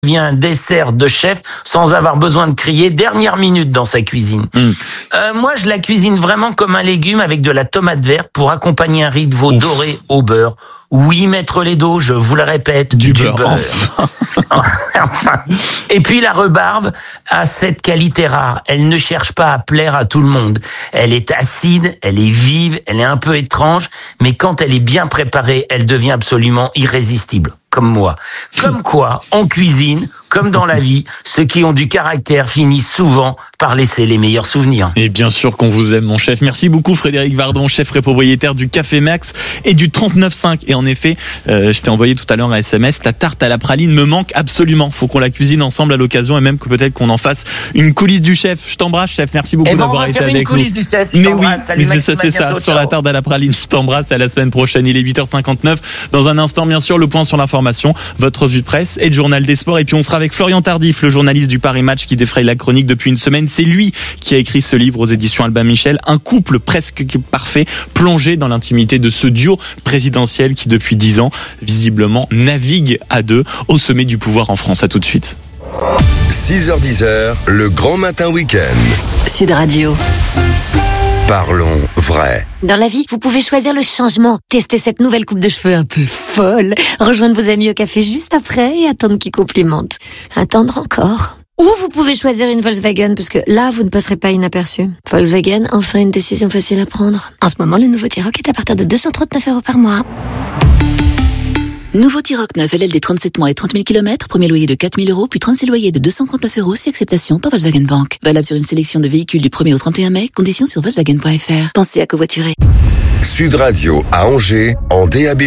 devient un dessert de chef sans avoir besoin de crier dernière minute dans sa cuisine. Moi, je la cuisine vraiment comme un légume avec de la tomate verte pour accompagner un riz de veau doré au beurre. Oui, maître Ledo, je vous le répète, du beurre. Enfin. Et puis la rhubarbe a cette qualité rare. Elle ne cherche pas à plaire à tout le monde. Elle est acide, elle est vive, elle est un peu étrange, mais quand elle est bien préparée, elle devient absolument irrésistible. Comme moi. Comme quoi, en cuisine, comme dans la vie, ceux qui ont du caractère finissent souvent par laisser les meilleurs souvenirs. Et bien sûr qu'on vous aime, mon chef. Merci beaucoup, Frédéric Vardon, chef et propriétaire du Café Max et du 39.5. Et en effet, je t'ai envoyé tout à l'heure un SMS, ta tarte à la praline me manque absolument. Faut qu'on la cuisine ensemble à l'occasion et même que peut-être qu'on en fasse une coulisse du chef. Je t'embrasse, chef. Merci beaucoup d'avoir été avec nous. Une coulisse du chef. Mais oui, c'est ça, sur la tarte à la praline. Je t'embrasse, à la semaine prochaine. Il est 8h59. Dans un instant, bien sûr, le point sur l'information, votre revue de presse et le journal des sports. Et puis on sera avec Florian Tardif, le journaliste du Paris Match qui défraye la chronique depuis une semaine. C'est lui qui a écrit ce livre aux éditions Albin Michel, un couple presque parfait, plongé dans l'intimité de ce duo présidentiel qui depuis 10 ans, visiblement, navigue à deux au sommet du pouvoir en France. À tout de suite. 6h-10h, le grand matin week-end. Sud Radio. Parlons vrai. Dans la vie, vous pouvez choisir le changement. Tester cette nouvelle coupe de cheveux un peu folle. Rejoindre vos amis au café juste après et attendre qu'ils complimentent. Attendre encore. Ou vous pouvez choisir une Volkswagen, parce que là, vous ne passerez pas inaperçu. Volkswagen, enfin une décision facile à prendre. En ce moment, le nouveau T-Roc est à partir de 239 € par mois. Nouveau T-Roc 9, LLD 37 mois et 30 000 km, premier loyer de 4 000 €, puis 36 loyers de 239 € si acceptation par Volkswagen Bank. Valable sur une sélection de véhicules du 1er au 31 mai, conditions sur Volkswagen.fr. Pensez à covoiturer. Sud Radio à Angers en DAB+.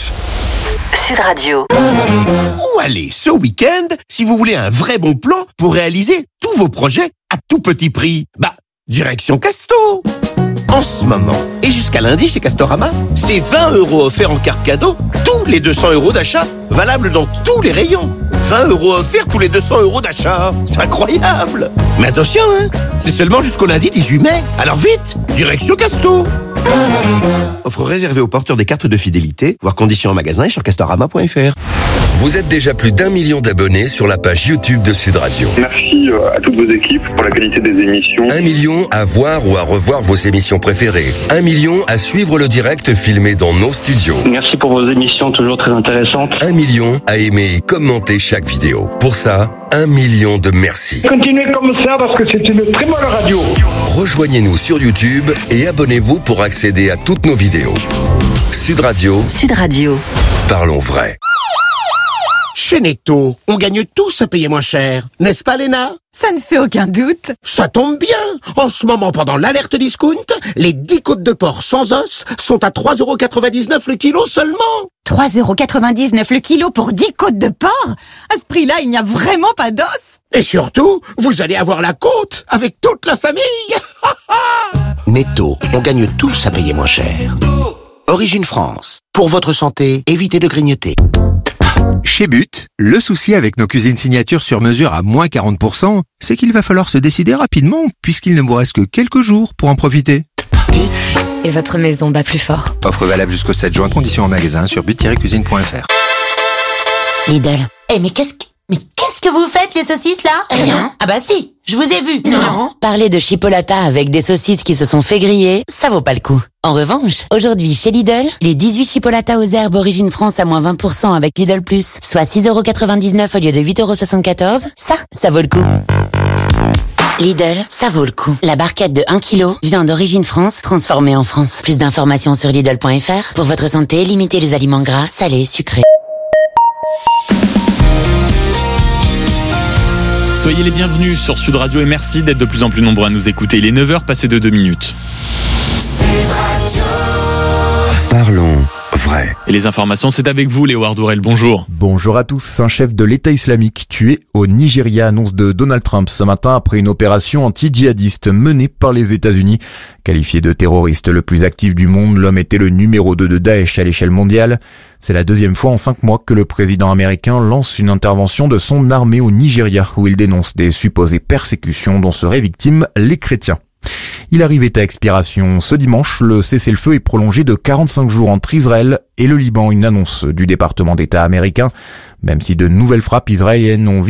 Sud Radio. Où aller ce week-end si vous voulez un vrai bon plan pour réaliser tous vos projets à tout petit prix? Direction Casto. En ce moment, et jusqu'à lundi chez Castorama, c'est 20 € offerts en carte cadeau, tous les 200 € d'achat, valable dans tous les rayons. 20 € offerts tous les 200 € d'achat. C'est incroyable. Mais attention, c'est seulement jusqu'au lundi 18 mai. Alors vite, direction Casto. Offre réservée aux porteurs des cartes de fidélité, voire conditions en magasin et sur castorama.fr. Vous êtes déjà plus d'1 million d'abonnés sur la page YouTube de Sud Radio. Merci à toutes vos équipes pour la qualité des émissions. 1 million à voir ou à revoir vos émissions préférées. 1 million à suivre le direct filmé dans nos studios. Merci pour vos émissions toujours très intéressantes. 1 million à aimer et commenter chaque vidéo. Pour ça, 1 million de merci. Continuez comme ça parce que c'est une très bonne radio. Rejoignez-nous sur YouTube et abonnez-vous pour accéder à toutes nos vidéos. Sud Radio. Sud Radio. Parlons vrai. Chez Netto, on gagne tous à payer moins cher. N'est-ce pas, Léna? Ça ne fait aucun doute. Ça tombe bien. En ce moment, pendant l'alerte discount, les 10 côtes de porc sans os sont à 3,99 € le kilo seulement. 3,99 € le kilo pour 10 côtes de porc? À ce prix-là, il n'y a vraiment pas d'os. Et surtout, vous allez avoir la côte avec toute la famille. Netto, on gagne tous à payer moins cher. Origine France. Pour votre santé, évitez de grignoter. Chez But, le souci avec nos cuisines signatures sur mesure à moins 40%, c'est qu'il va falloir se décider rapidement puisqu'il ne vous reste que quelques jours pour en profiter. But et votre maison bat plus fort. Offre valable jusqu'au 7 juin, conditions en magasin sur but-cuisine.fr. Lidl. Mais qu'est-ce que vous faites, les saucisses, là? Rien. Ah bah si, je vous ai vu. Non. Parler de chipolata avec des saucisses qui se sont fait griller, ça vaut pas le coup. En revanche, aujourd'hui, chez Lidl, les 18 chipolatas aux herbes Origine France à moins 20% avec Lidl+, soit 6,99 € au lieu de 8,74 €, ça vaut le coup. Lidl, ça vaut le coup. La barquette de 1 kg vient d'Origine France, transformée en France. Plus d'informations sur Lidl.fr. Pour votre santé, limitez les aliments gras, salés, sucrés. Soyez les bienvenus sur Sud Radio et merci d'être de plus en plus nombreux à nous écouter. Il est 9h passé de 2 minutes. Parlons vrai. Et les informations, c'est avec vous, Léo Ardorel. Bonjour. Bonjour à tous. Un chef de l'État islamique tué au Nigeria, annonce de Donald Trump ce matin après une opération anti-djihadiste menée par les États-Unis. Qualifié de terroriste le plus actif du monde, l'homme était le numéro 2 de Daesh à l'échelle mondiale. C'est la deuxième fois en 5 mois que le président américain lance une intervention de son armée au Nigeria, où il dénonce des supposées persécutions dont seraient victimes les chrétiens. Il arrivait à expiration ce dimanche. Le cessez-le-feu est prolongé de 45 jours entre Israël et le Liban, une annonce du département d'État américain. Même si de nouvelles frappes israéliennes ont